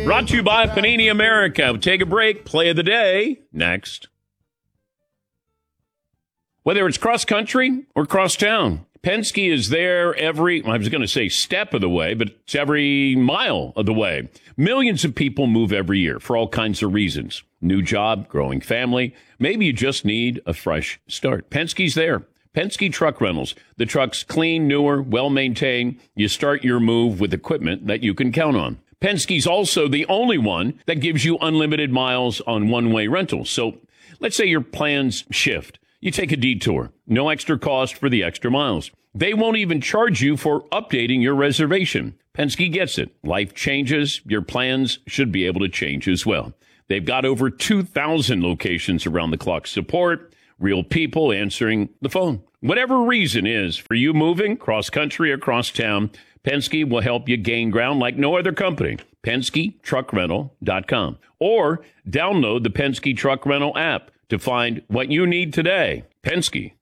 Brought to you by Panini America. We'll take a break. Play of the day next. Whether it's cross country or cross town, Penske is there every, I was going to say step of the way, but it's every mile of the way. Millions of people move every year for all kinds of reasons. New job, growing family. Maybe you just need a fresh start. Penske's there. Penske Truck Rentals. The truck's clean, newer, well-maintained. You start your move with equipment that you can count on. Penske's also the only one that gives you unlimited miles on one-way rentals. So let's say your plans shift. You take a detour. No extra cost for the extra miles. They won't even charge you for updating your reservation. Penske gets it. Life changes. Your plans should be able to change as well. They've got over 2,000 locations around the clock support. Real people answering the phone. Whatever reason is for you moving cross-country or cross-town, Penske will help you gain ground like no other company. PenskeTruckRental.com. Or download the Penske Truck Rental app to find what you need today. Penske